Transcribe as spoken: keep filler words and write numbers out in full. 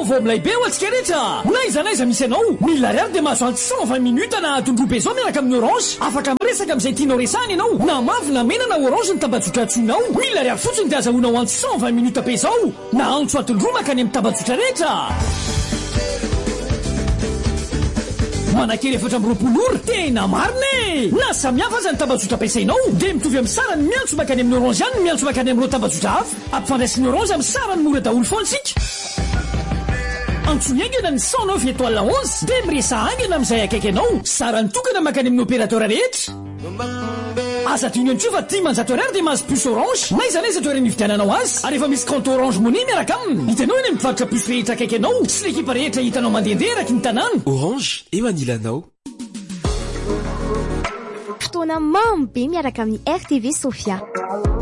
vaovao milay be ho antsika rehetra. Naiza naiza misy anao mila ariary dia mahazo antsy cent vingt minutes na tondrobe zao miaraka amin'ny orange. Afaka miresaka amin'izay tianao resahana ianao na mavy na mena na orange ny tambazotra antsoinao. Mila ariary fotsiny dia azahoana ho antsy cent vingt minutes be zao na antso atondroa makany amin'ny tambazotra rehetra. Manakely efatra amby roapolo ora tena marina e. Na samihafa aza ny tambazotra ampiasainao dia mitovy amin'ny sarany miantso makany amin'ny orange ihany miantso makany amin'ireo tambazotra hafa. Ampifandraisin'ny orange amin'ny sarany mora daholo foana isika. Antsoina aingana ny cent neuf étoile onze dia miresa aingana amin'izay akaiky anao. Sarany tokana makany amin'ny opérateur rehetra. Aza tiany ihany koa fa dimanjato ariary dia mahazo puce orange. Naiza naiza toerana nividiananao azy ary efa misy compte orange money miaraka aminy. Hitanao eny mivarotra puce rehetra akaiky anao sy l'ekipa rehetra hitanao mandehandeha eraky ny tanàna. Orange eo anilanao. Fotoana mamy be miaraka amin'ny R T V Sofia.